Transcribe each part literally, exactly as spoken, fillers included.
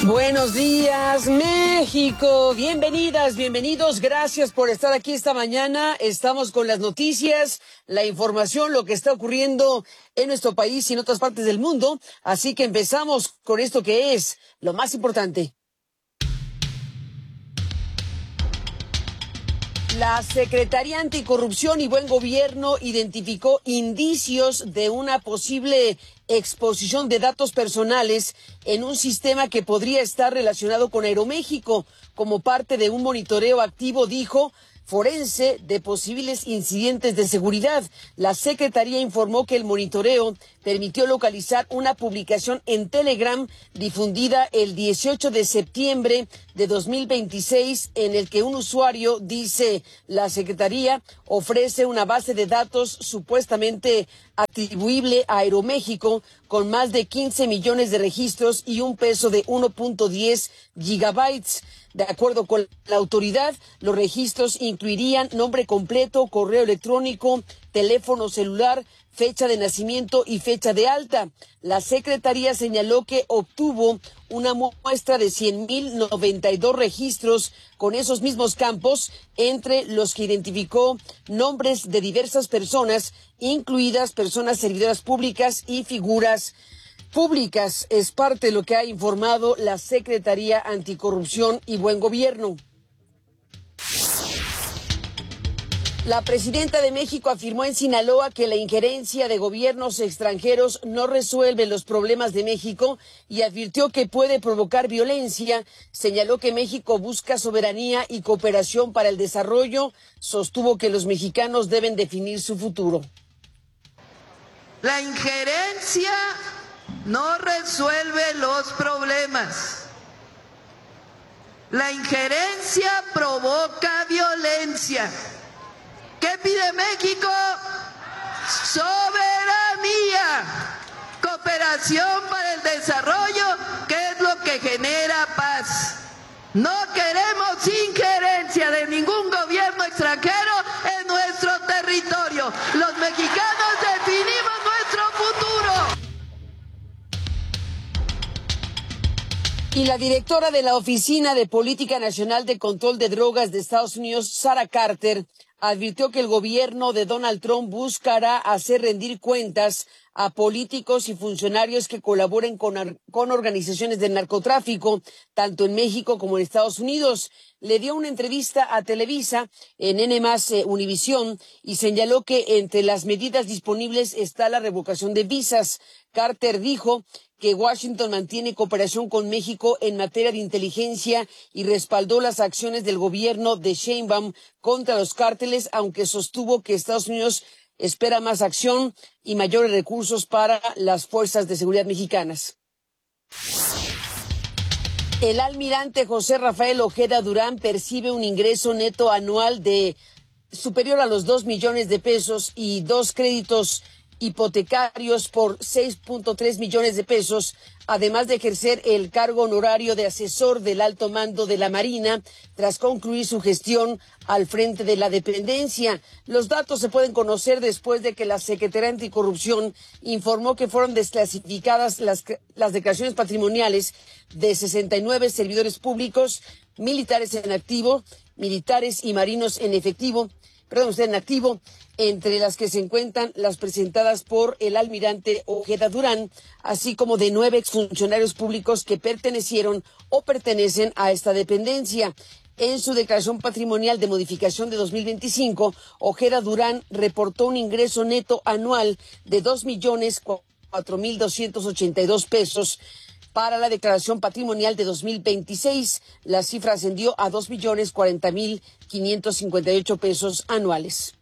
Buenos días, México. Bienvenidas, bienvenidos. Gracias por estar aquí esta mañana. Estamos con las noticias, la información, lo que está ocurriendo en nuestro país y en otras partes del mundo. Así que empezamos con esto que es lo más importante. La Secretaría Anticorrupción y Buen Gobierno identificó indicios de una posible exposición de datos personales en un sistema que podría estar relacionado con Aeroméxico. Como parte de un monitoreo activo, dijo, forense de posibles incidentes de seguridad. La Secretaría informó que el monitoreo permitió localizar una publicación en Telegram difundida el dieciocho de septiembre de dos mil veintiséis en el que un usuario, dice la Secretaría, ofrece una base de datos supuestamente atribuible a Aeroméxico con más de quince millones de registros y un peso de uno punto diez gigabytes. De acuerdo con la autoridad, los registros incluirían nombre completo, correo electrónico, teléfono celular, fecha de nacimiento y fecha de alta. La Secretaría señaló que obtuvo una muestra de cien mil noventa y dos registros con esos mismos campos, entre los que identificó nombres de diversas personas, incluidas personas servidoras públicas y figuras públicas. Es parte de lo que ha informado la Secretaría Anticorrupción y Buen Gobierno. La presidenta de México afirmó en Sinaloa que la injerencia de gobiernos extranjeros no resuelve los problemas de México y advirtió que puede provocar violencia. Señaló que México busca soberanía y cooperación para el desarrollo. Sostuvo que los mexicanos deben definir su futuro. La injerencia no resuelve los problemas. La injerencia provoca violencia. ¿Qué pide México? Soberanía, cooperación para el desarrollo, que es lo que genera paz. No queremos injerencia de ningún gobierno extranjero en nuestro territorio. Los mexicanos definimos nuestro futuro. Y la directora de la Oficina de Política Nacional de Control de Drogas de Estados Unidos, Sarah Carter, advirtió que el gobierno de Donald Trump buscará hacer rendir cuentas a políticos y funcionarios que colaboren con, con organizaciones del narcotráfico, tanto en México como en Estados Unidos. Le dio una entrevista a Televisa en N más eh, Univisión y señaló que entre las medidas disponibles está la revocación de visas. Carter dijo que Washington mantiene cooperación con México en materia de inteligencia y respaldó las acciones del gobierno de Sheinbaum contra los cárteles, aunque sostuvo que Estados Unidos espera más acción y mayores recursos para las fuerzas de seguridad mexicanas. El almirante José Rafael Ojeda Durán percibe un ingreso neto anual de superior a los dos millones de pesos y dos créditos hipotecarios por seis punto tres millones de pesos, además de ejercer el cargo honorario de asesor del alto mando de la Marina tras concluir su gestión al frente de la dependencia. Los datos se pueden conocer después de que la Secretaría Anticorrupción informó que fueron desclasificadas las, las declaraciones patrimoniales de sesenta y nueve servidores públicos, militares en activo, militares y marinos en efectivo, perdón, usted en activo, entre las que se encuentran las presentadas por el almirante Ojeda Durán, así como de nueve exfuncionarios públicos que pertenecieron o pertenecen a esta dependencia. En su declaración patrimonial de modificación de dos mil veinticinco, Ojeda Durán reportó un ingreso neto anual de dos millones cuatro mil doscientos ochenta y dos pesos. Para la declaración patrimonial de dos mil veintiséis, la cifra ascendió a dos millones cuarenta mil quinientos cincuenta y ocho pesos anuales.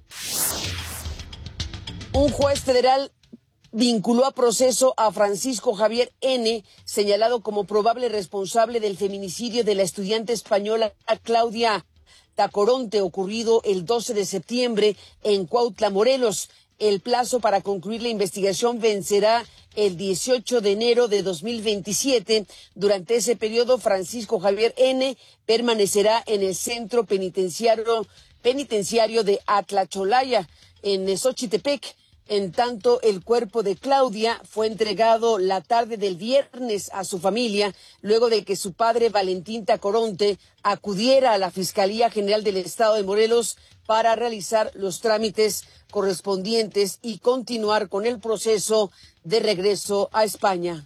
Un juez federal vinculó a proceso a Francisco Javier N., señalado como probable responsable del feminicidio de la estudiante española Claudia Tacoronte, ocurrido el doce de septiembre en Cuautla, Morelos. El plazo para concluir la investigación vencerá el dieciocho de enero de dos mil veintisiete. Durante ese periodo, Francisco Javier N. permanecerá en el centro penitenciario, penitenciario de Atlacholaya, en Xochitepec. En tanto, el cuerpo de Claudia fue entregado la tarde del viernes a su familia, luego de que su padre, Valentín Tacoronte, acudiera a la Fiscalía General del Estado de Morelos para realizar los trámites correspondientes y continuar con el proceso de regreso a España.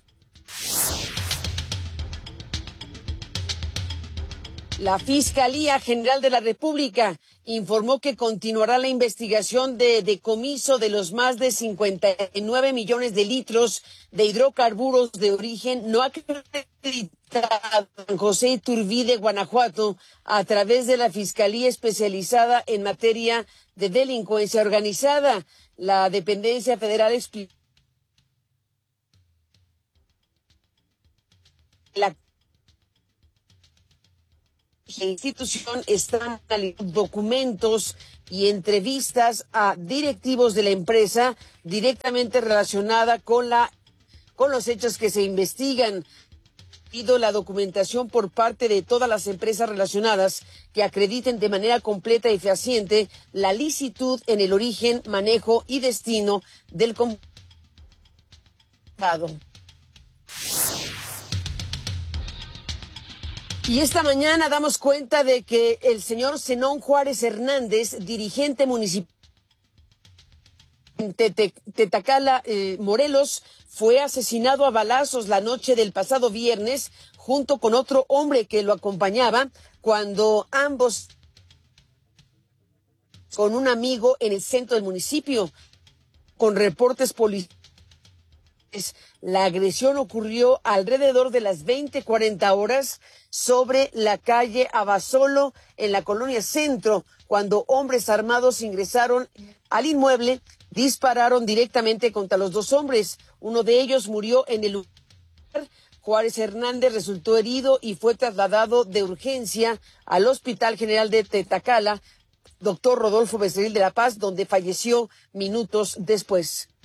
La Fiscalía General de la República informó que continuará la investigación de decomiso de los más de cincuenta y nueve millones de litros de hidrocarburos de origen no acreditado en José Iturbide, Guanajuato, a través de la Fiscalía Especializada en Materia de Delincuencia Organizada. La dependencia federal explicó la La institución está analizando documentos y entrevistas a directivos de la empresa directamente relacionada con la con los hechos que se investigan. Pido la documentación por parte de todas las empresas relacionadas que acrediten de manera completa y fehaciente la licitud en el origen, manejo y destino del comprado. Y esta mañana damos cuenta de que el señor Zenón Juárez Hernández, dirigente municipal de Tetacala, eh, Morelos, fue asesinado a balazos la noche del pasado viernes junto con otro hombre que lo acompañaba cuando ambos con un amigo en el centro del municipio. Con reportes policiales, la agresión ocurrió alrededor de las veinte cuarenta horas sobre la calle Abasolo en la colonia Centro, cuando hombres armados ingresaron al inmueble, dispararon directamente contra los dos hombres. Uno de ellos murió en el lugar. Juárez Hernández resultó herido y fue trasladado de urgencia al Hospital General de Tetacala, doctor Rodolfo Becerril de la Paz, donde falleció minutos después.